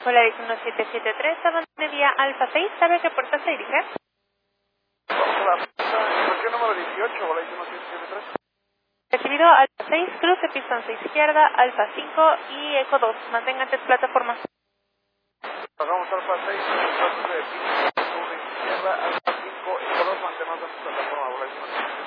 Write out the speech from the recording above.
Polaris 1773, a donde vía Alfa 6, ¿sabe qué puerta se dirige? Hola, estación número 18, Polaris 1773. Recibido Alfa 6, cruce pistón 6 izquierda, Alfa 5 y Eco 2. Mantenga antes plataforma. Pagamos Alfa 6, cruce de pistón 1 izquierda, Alfa 5, Eco 2, mantenemos en plataforma, Polaris 1773.